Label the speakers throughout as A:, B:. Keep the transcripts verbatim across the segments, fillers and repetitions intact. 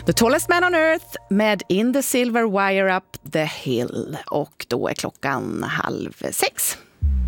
A: The Tallest Man on Earth med In the Silver Wire Up the Hill. Och då är klockan halv sex.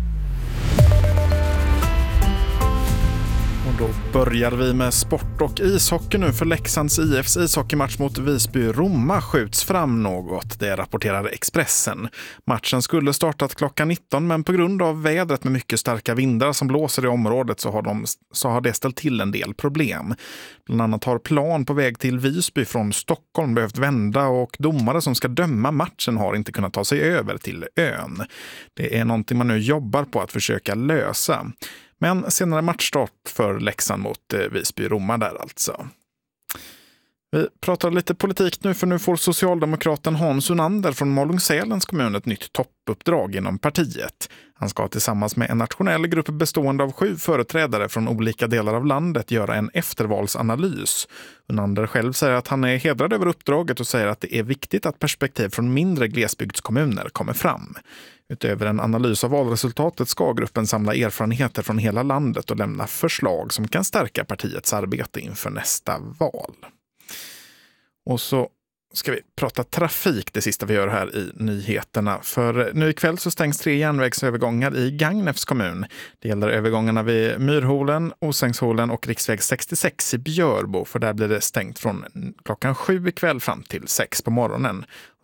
B: Och då börjar vi med sport och ishockey nu, för Leksands I F:s ishockeymatch mot Visby-Roma skjuts fram något, det rapporterar Expressen. Matchen skulle startat klockan nitton, men på grund av vädret med mycket starka vindar som blåser i området så har, de, så har det ställt till en del problem. Bland annat har plan på väg till Visby från Stockholm behövt vända och domare som ska döma matchen har inte kunnat ta sig över till ön. Det är någonting man nu jobbar på att försöka lösa. Men senare matchstart för Leksand mot Visby-Roma där alltså. Vi pratar lite politik nu, för nu får socialdemokraten Hans Unander från Malung-Sälens kommun ett nytt toppuppdrag inom partiet. Han ska tillsammans med en nationell grupp bestående av sju företrädare från olika delar av landet göra en eftervalsanalys. Unander själv säger att han är hedrad över uppdraget och säger att det är viktigt att perspektiv från mindre glesbygdskommuner kommer fram. Utöver en analys av valresultatet ska gruppen samla erfarenheter från hela landet och lämna förslag som kan stärka partiets arbete inför nästa val. Och så ska vi prata trafik, det sista vi gör här i nyheterna. För nu ikväll så stängs tre järnvägsövergångar i Gagnefs kommun. Det gäller övergångarna vid Myrholen, Osängsholen och riksväg sextiosex i Björbo. För där blir det stängt från klockan sju ikväll fram till sex på morgonen.